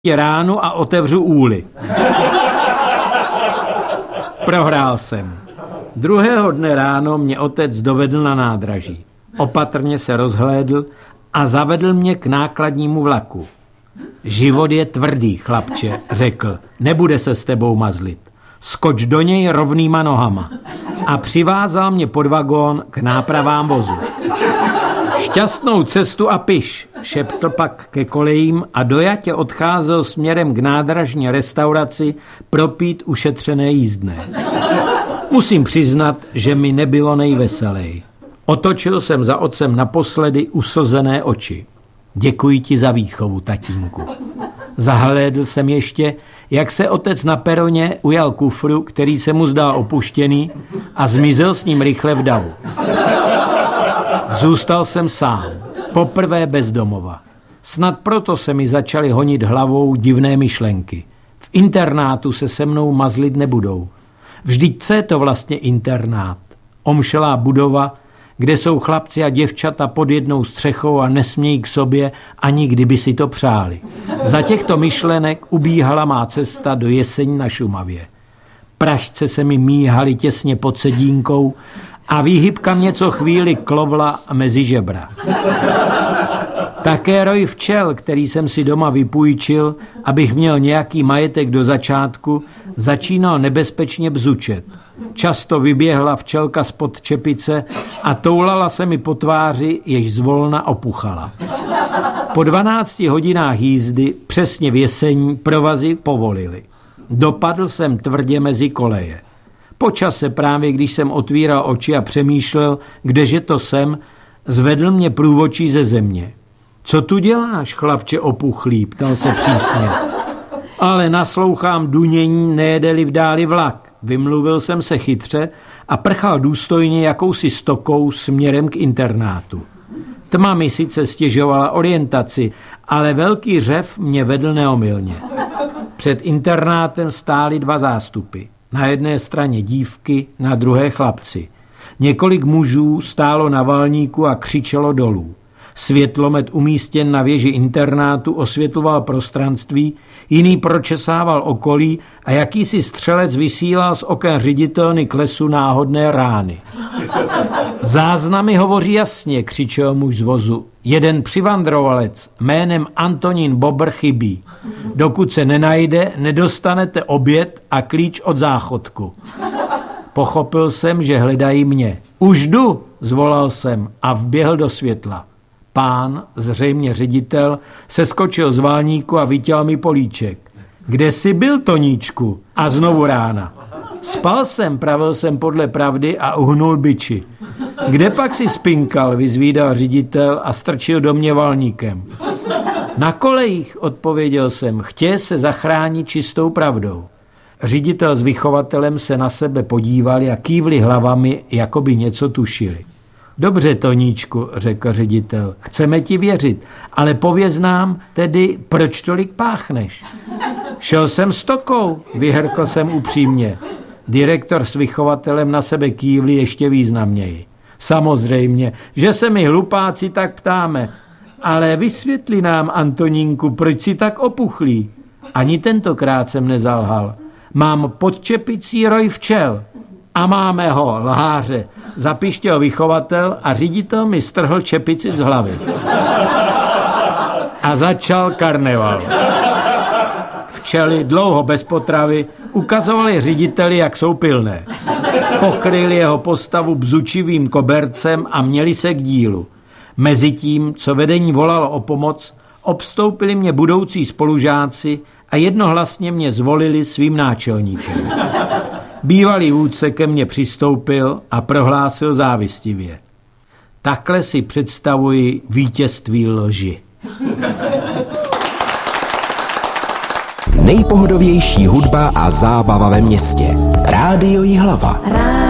ránu a otevřu úly. Prohrál jsem. Druhého dne ráno mě otec dovedl na nádraží. Opatrně se rozhlédl a zavedl mě k nákladnímu vlaku. Život je tvrdý, chlapče, řekl. Nebude se s tebou mazlit. Skoč do něj rovnýma nohama. A přivázal mě pod vagón k nápravám vozu. Šťastnou cestu a piš, šeptl pak ke kolejím a dojatě odcházel směrem k nádražní restauraci propít ušetřené jízdné. Musím přiznat, že mi nebylo nejveselej. Otočil jsem za otcem naposledy usozené oči. Děkuji ti za výchovu, tatínku. Zahlédl jsem ještě, jak se otec na peroně ujal kufru, který se mu zdál opuštěný, a zmizel s ním rychle v davu. Zůstal jsem sám, poprvé bez domova. Snad proto se mi začaly honit hlavou divné myšlenky. V internátu se se mnou mazlit nebudou. Vždyť co je to vlastně internát? Omšelá budova, kde jsou chlapci a děvčata pod jednou střechou a nesmějí k sobě, ani kdyby si to přáli. Za těchto myšlenek ubíhala má cesta do Jesení na Šumavě. Pražce se mi míhaly těsně pod sedínkou a výhybka mě co chvíli klovla mezi žebra. Také roj včel, který jsem si doma vypůjčil, abych měl nějaký majetek do začátku, začínal nebezpečně bzučet. Často vyběhla včelka spod čepice a toulala se mi po tváři, jež zvolna opuchala. Po 12 hodinách jízdy přesně v Jesení provazy povolily. Dopadl jsem tvrdě mezi koleje. Po čase právě, když jsem otvíral oči a přemýšlel, kdeže to jsem, zvedl mě průvodčí ze země. Co tu děláš, chlapče opuchlý, ptal se přísně. Ale naslouchám dunění, nejede-li v dáli vlak. Vymluvil jsem se chytře a prchal důstojně jakousi stokou směrem k internátu. Tma mi sice stěžovala orientaci, ale velký řev mě vedl neomylně. Před internátem stály 2 zástupy. Na jedné straně dívky, na druhé chlapci. Několik mužů stálo na valníku a křičelo dolů. Světlomet umístěn na věži internátu osvětloval prostranství, jiný pročesával okolí a jakýsi střelec vysílal z oken ředitelny k lesu náhodné rány. Záznamy hovoří jasně, křičel muž z vozu. Jeden přivandrovalec jménem Antonín Bobr chybí. Dokud se nenajde, nedostanete oběd a klíč od záchodku. Pochopil jsem, že hledají mě. Už jdu, zvolal jsem a vběhl do světla. Pán, zřejmě ředitel, seskočil z válníku a vytěl mi políček. Kde jsi byl, Toníčku? A znovu rána. Spal jsem, pravil jsem podle pravdy a uhnul biči. Kde pak si spinkal, vyzvídal ředitel a strčil do mě valníkem. Na kolejích, odpověděl jsem, chtěl se zachránit čistou pravdou. Ředitel s vychovatelem se na sebe podívali a kývli hlavami, jako by něco tušili. Dobře, Toníčku, řekl ředitel, chceme ti věřit, ale pověz nám tedy, proč tolik páchneš. Šel jsem stokou, vyhrkl jsem upřímně. Direktor s vychovatelem na sebe kývli ještě významněji. Samozřejmě, že se my hlupáci tak ptáme, ale vysvětli nám, Antonínku, proč jsi tak opuchlý. Ani tentokrát jsem nezalhal. Mám pod čepicí roj včel. A máme ho, lháře, zapištěl vychovatel a ředitel mi strhl čepici z hlavy. A začal karneval. Včely, dlouho bez potravy, ukazovali řediteli, jak jsou pilné. Pokryli jeho postavu bzučivým kobercem a měli se k dílu. Mezitím, co vedení volalo o pomoc, obstoupili mě budoucí spolužáci a jednohlasně mě zvolili svým náčelníkem. Bývalý vůdce ke mně přistoupil a prohlásil závistivě. Takhle si představuji vítězství lži. Nejpohodovější hudba a zábava ve městě. Rádio Jihlava.